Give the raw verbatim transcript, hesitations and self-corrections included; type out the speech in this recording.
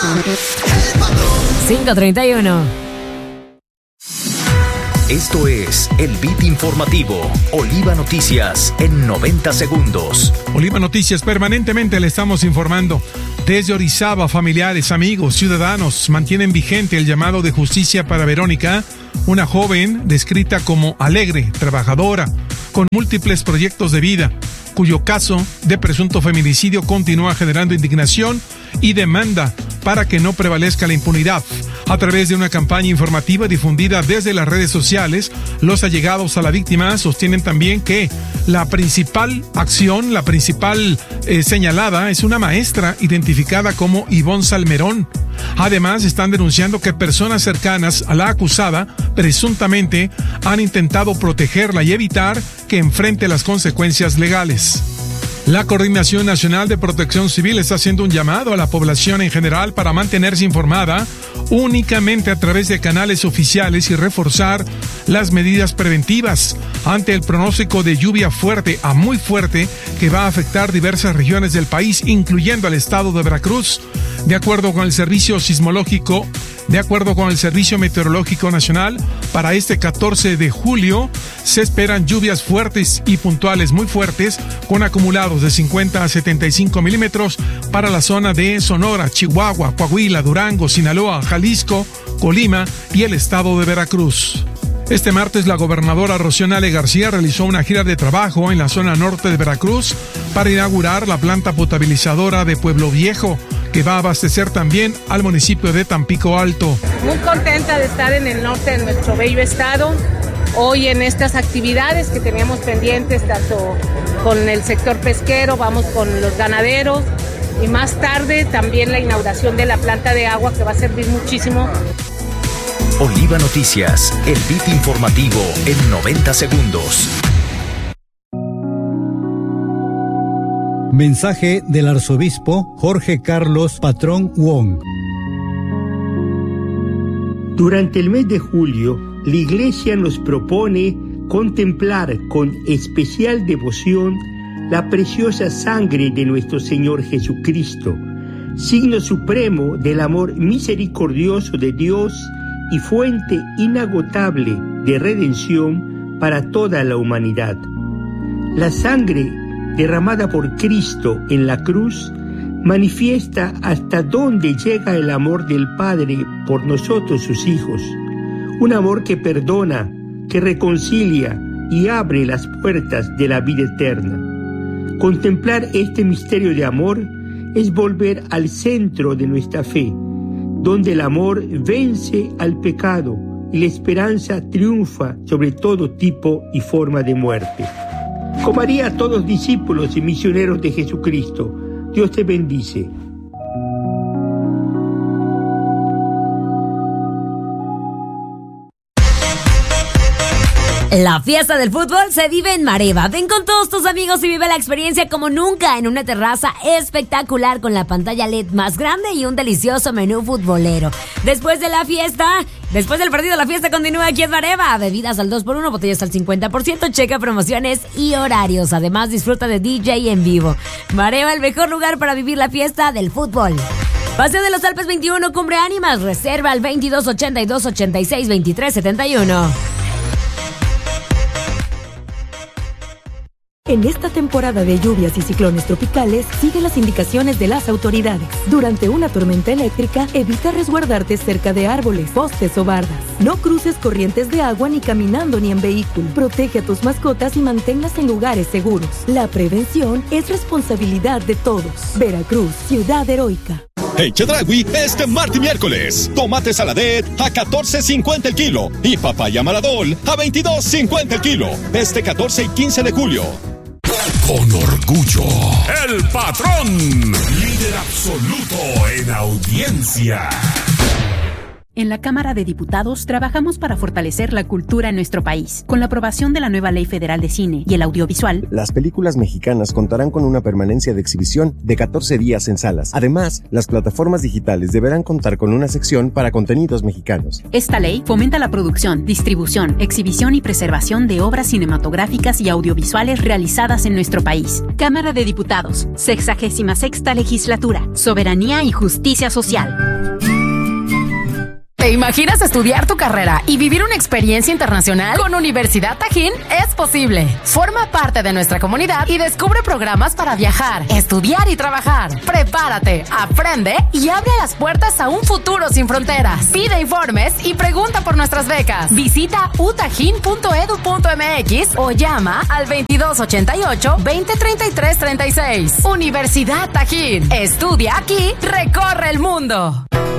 cinco treinta y uno. Esto es el Beat Informativo, Oliva Noticias, en noventa segundos. Oliva Noticias, permanentemente le estamos informando. Desde Orizaba, familiares, amigos, ciudadanos mantienen vigente el llamado de justicia para Verónica, una joven descrita como alegre, trabajadora, con múltiples proyectos de vida, cuyo caso de presunto feminicidio continúa generando indignación y demanda para que no prevalezca la impunidad. A través de una campaña informativa difundida desde las redes sociales, los allegados a la víctima sostienen también que la principal acción, la principal eh, señalada es una maestra identificada como Ivonne Salmerón. Además, están denunciando que personas cercanas a la acusada presuntamente han intentado protegerla y evitar que enfrente las consecuencias legales. La Coordinación Nacional de Protección Civil está haciendo un llamado a la población en general para mantenerse informada únicamente a través de canales oficiales y reforzar las medidas preventivas ante el pronóstico de lluvia fuerte a muy fuerte que va a afectar diversas regiones del país, incluyendo al estado de Veracruz. De acuerdo con el Servicio Sismológico, de acuerdo con el Servicio Meteorológico Nacional, para este catorce de julio se esperan lluvias fuertes y puntuales muy fuertes con acumulados de cincuenta a setenta y cinco milímetros para la zona de Sonora, Chihuahua, Coahuila, Durango, Sinaloa, Jalisco, Colima y el estado de Veracruz. Este martes, la gobernadora Rocío Nale García realizó una gira de trabajo en la zona norte de Veracruz para inaugurar la planta potabilizadora de Pueblo Viejo, que va a abastecer también al municipio de Tampico Alto. Muy contenta de estar en el norte de nuestro bello estado, hoy en estas actividades que teníamos pendientes, tanto con el sector pesquero, vamos con los ganaderos, y más tarde también la inauguración de la planta de agua, que va a servir muchísimo. Oliva Noticias, el beat informativo en noventa segundos. Mensaje del arzobispo Jorge Carlos Patrón Wong. Durante el mes de julio, la Iglesia nos propone contemplar con especial devoción la preciosa sangre de nuestro Señor Jesucristo, signo supremo del amor misericordioso de Dios y fuente inagotable de redención para toda la humanidad. La sangre derramada por Cristo en la cruz manifiesta hasta dónde llega el amor del Padre por nosotros sus hijos, un amor que perdona, que reconcilia y abre las puertas de la vida eterna. Contemplar este misterio de amor es volver al centro de nuestra fe, donde el amor vence al pecado y la esperanza triunfa sobre todo tipo y forma de muerte. Como haría todos discípulos y misioneros de Jesucristo, Dios te bendice. La fiesta del fútbol se vive en Mareva. Ven con todos tus amigos y vive la experiencia como nunca en una terraza espectacular con la pantalla L E D más grande y un delicioso menú futbolero. Después de la fiesta, después del partido, la fiesta continúa aquí en Mareva. Bebidas al dos por uno, botellas al cincuenta por ciento, checa promociones y horarios. Además, disfruta de D J en vivo. Mareva, el mejor lugar para vivir la fiesta del fútbol. Paseo de los Alpes veintiuno, Cumbre Ánimas. Reserva al veintidós ochenta y dos ochenta y seis veintitrés setenta y uno. En esta temporada de lluvias y ciclones tropicales, sigue las indicaciones de las autoridades. Durante una tormenta eléctrica, evita resguardarte cerca de árboles, postes o bardas. No cruces corrientes de agua ni caminando ni en vehículo. Protege a tus mascotas y manténlas en lugares seguros. La prevención es responsabilidad de todos. Veracruz, ciudad heroica. En Chedraui, este martes y miércoles, tomate saladet a catorce cincuenta el kilo y papaya maradol a veintidós cincuenta el kilo. Este catorce y quince de julio. Con orgullo, el patrón, líder absoluto en audiencia. En la Cámara de Diputados trabajamos para fortalecer la cultura en nuestro país. Con la aprobación de la nueva Ley Federal de Cine y el Audiovisual, las películas mexicanas contarán con una permanencia de exhibición de catorce días en salas. Además, las plataformas digitales deberán contar con una sección para contenidos mexicanos. Esta ley fomenta la producción, distribución, exhibición y preservación de obras cinematográficas y audiovisuales realizadas en nuestro país. Cámara de Diputados, sexagésima sexta legislatura, soberanía y justicia social. ¿Te imaginas estudiar tu carrera y vivir una experiencia internacional? Con Universidad Tajín es posible. Forma parte de nuestra comunidad y descubre programas para viajar, estudiar y trabajar. Prepárate, aprende y abre las puertas a un futuro sin fronteras. Pide informes y pregunta por nuestras becas. Visita u tajín punto edu punto m x o llama al veintidós ochenta y ocho, veinte treinta y tres treinta y seis. Universidad Tajín. Estudia aquí, recorre el mundo.